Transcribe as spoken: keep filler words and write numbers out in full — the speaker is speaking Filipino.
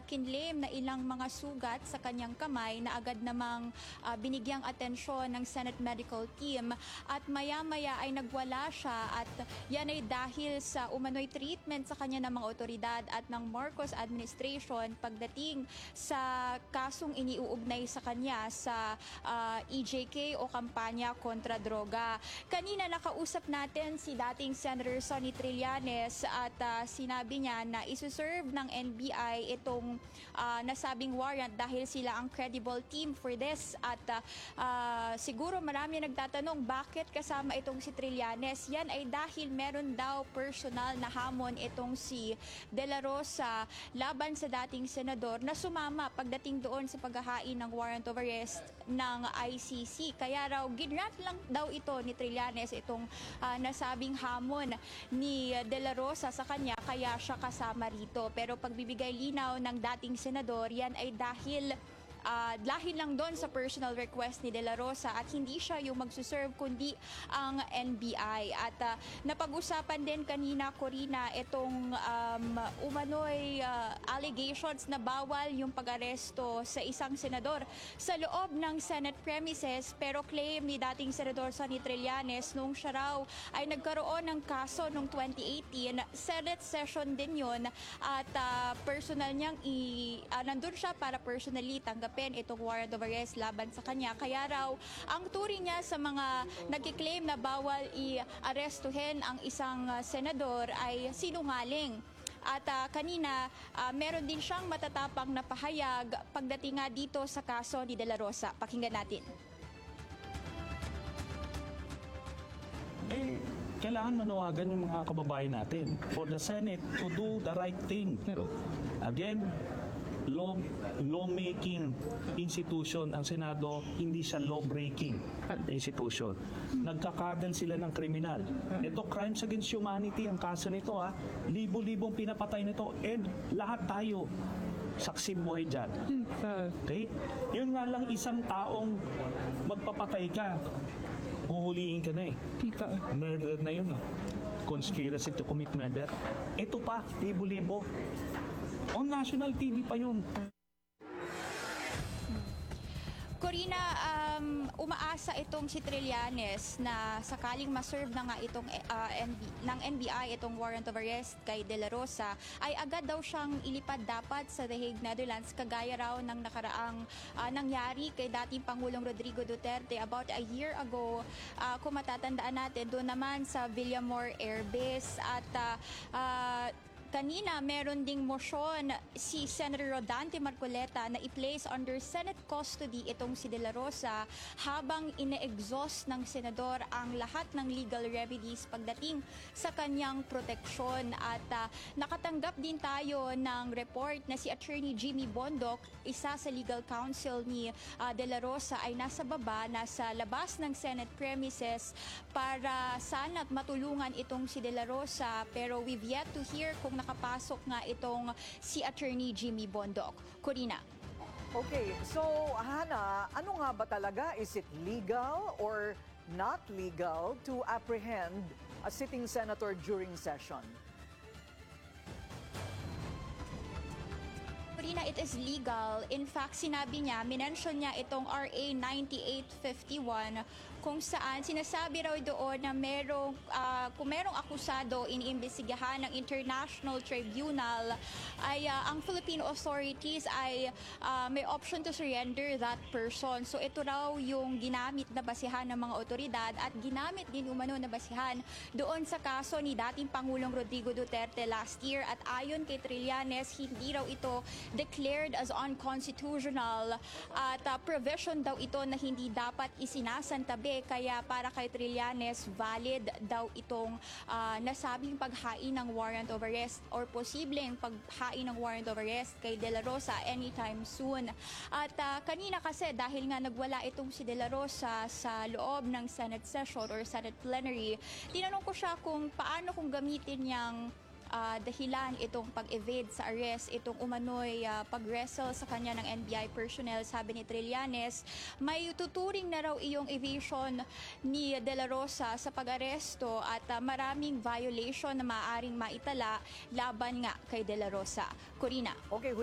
kinlame na ilang mga sugat sa kanyang kamay na agad namang uh, binigyang atensyon ng Senate Medical Team at maya-maya ay nagwala siya at yan ay dahil sa umano'y treatment sa kanya ng mga otoridad at ng Marcos administration pagdating sa kasong iniuugnay sa kanya sa uh, E J K o kampanya kontra droga. Kanina nakausap natin si dating Senator Sonny Trillanes at uh, sinabi niya na isuserve ng N B I itong uh, nasabing warrant dahil sila ang credible team for this at uh, uh, siguro marami nagtatanong bakit kasama itong si Trillanes. Yan ay dahil meron daw personal na hamon itong si De La Rosa laban sa dating senador na sumama pagdating doon sa paghahain ng warrant of arrest ng I C C. Kaya raw ginrant lang daw ito ni Trillanes itong uh, nasabing hamon ni De La Rosa sa kanya kaya siya kasama rito. Pero pagbibigay linaw ng dating senador, yan ay dahil Uh, dahil lang doon sa personal request ni De La Rosa at hindi siya yung magsuserve kundi ang N B I. At uh, napag-usapan din kanina, Corina, itong um, umano'y uh, allegations na bawal yung pag-aresto sa isang senador sa loob ng Senate premises, pero claim ni dating Senador Sonny Trillanes nung siya raw ay nagkaroon ng kaso noong twenty eighteen, Senate session din yun at uh, personal niyang i, uh, nandun siya para personally tanggap itong warrant of arrest laban sa kanya. Kaya raw, ang turing niya sa mga nagkiklaim na bawal i-arestuhin ang isang uh, senador ay sinungaling. At uh, kanina, uh, meron din siyang matatapang na pahayag pagdating nga dito sa kaso ni De La Rosa. Pakinggan natin. Eh, kailangan manawagan yung mga kababayan natin for the Senate to do the right thing. Pero, again, law lawmaking institution ang Senado, hindi siya law-breaking institution. Nagkakadal sila ng kriminal. Ito, crimes against humanity ang kaso nito, ha. Libo-libong pinapatay nito and lahat tayo saksi buhay dyan. Okay? Yun nga lang, isang taong magpapatay ka, huhuliin ka na eh. Murder na yun, ha. Conspiracy to commit murder. Ito pa, libo-libo. On national T V pa yun. Corina, um, umaasa itong si Trillanes na sakaling maserve na nga itong uh, N B, ng N B I itong warrant of arrest kay De La Rosa ay agad daw siyang ilipad dapat sa The Hague, Netherlands, kagaya raw ng nakaraang uh, nangyari kay dating Pangulong Rodrigo Duterte about a year ago. Uh, kung matatandaan natin, doon naman sa Villamor Air Base at uh, uh, kanina, meron ding motion si Senator Rodante Marcoleta na i-place under Senate custody itong si De La Rosa habang ine-exhaust ng senador ang lahat ng legal remedies pagdating sa kanyang proteksyon. At uh, nakatanggap din tayo ng report na si Attorney Jimmy Bondoc, isa sa legal counsel ni uh, De La Rosa, ay nasa baba, nasa labas ng Senate premises para sana matulungan itong si De La Rosa. Pero we've yet to hear kung nakapasok nga itong si Attorney Jimmy Bondoc. Corina. Okay, so Hana, ano nga ba talaga? Is it legal or not legal to apprehend a sitting senator during session? Corina, it is legal. In fact, sinabi niya, minention niya itong R A ninety-eight fifty-one kung saan sinasabi raw doon na merong, uh, kung merong akusado iniimbestigahan ng International Tribunal ay uh, ang Filipino authorities ay uh, may option to surrender that person. So ito raw yung ginamit na basihan ng mga otoridad at ginamit din umano na basihan doon sa kaso ni dating Pangulong Rodrigo Duterte last year. At ayon kay Trillanes, hindi raw ito declared as unconstitutional at uh, provision daw ito na hindi dapat isinasantabi. Kaya para kay Trillanes, valid daw itong uh, nasabing paghain ng warrant of arrest or posibleng paghain ng warrant of arrest kay De La Rosa anytime soon. At uh, kanina kasi dahil nga nagwala itong si De La Rosa sa loob ng Senate session or Senate plenary, tinanong ko siya kung paano kung gamitin niyang uh, dahilan itong pag-evade sa arrest, itong umano'y uh, pag-wrestle sa kanya ng N B I personnel. Sabi ni Trillanes, may tuturing na raw iyong evasion ni De La Rosa sa pag-aresto at uh, maraming violation na maaaring maitala laban nga kay De La Rosa. Corina. Okay.